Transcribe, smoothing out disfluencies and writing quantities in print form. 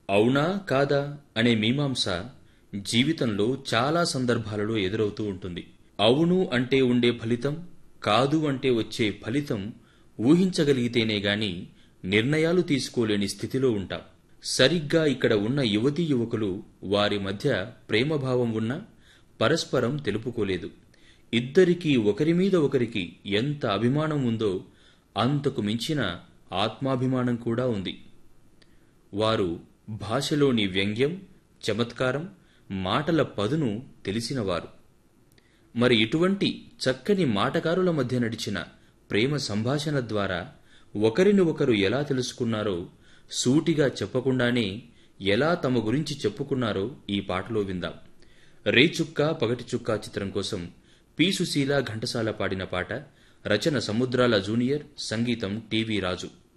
అవునా కాదా అనే మీమాంస జీవితంలో చాలా సందర్భాలలో ఎదురవుతూ ఉంటుంది. అవును అంటే ఉండే ఫలితం, కాదు అంటే వచ్చే ఫలితం ఊహించగలిగితేనే గాని నిర్ణయాలు తీసుకోలేని స్థితిలో ఉంటాం. సరిగ్గా ఇక్కడ ఉన్న యువతీ యువకులు వారి మధ్య ప్రేమభావం ఉన్నా పరస్పరం తెలుపుకోలేదు. ఇద్దరికీ ఒకరి మీద ఒకరికి ఎంత అభిమానం ఉందో అంతకు మించిన ఆత్మాభిమానం కూడా ఉంది. వారు భాషలోని వ్యంగ్యం, చమత్కారం, మాటల పదును తెలిసినవారు. మరి ఇటువంటి చక్కని మాటకారుల మధ్య నడిచిన ప్రేమ సంభాషణ ద్వారా ఒకరిని ఒకరు ఎలా తెలుసుకున్నారో, సూటిగా చెప్పకుండానే ఎలా తమ గురించి చెప్పుకున్నారో ఈ పాటలో విందాం. రేచుక్క పగటి చుక్క చిత్రం కోసం పి సుశీల ఘంటసాల పాడిన పాట. రచన సముద్రాల జూనియర్, సంగీతం టివి రాజు.